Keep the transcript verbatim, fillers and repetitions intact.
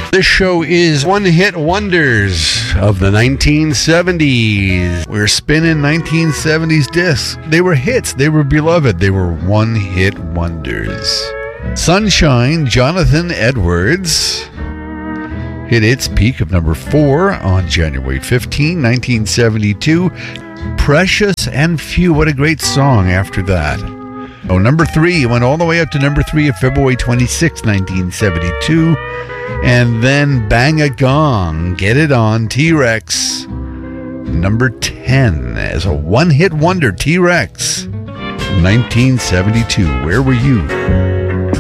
This show is One Hit Wonders of the nineteen seventies. We're spinning nineteen seventies discs. They were hits. They were beloved. They were one hit wonders. Sunshine, Jonathan Edwards, hit its peak of number four on January fifteenth, nineteen seventy-two. Precious and Few. What a great song after that. Oh, number three. It went all the way up to number three of February twenty-sixth, nineteen seventy-two. And then Bang a Gong, Get It On, T-Rex, number ten as a one-hit wonder, T-Rex, nineteen seventy-two. Where were you?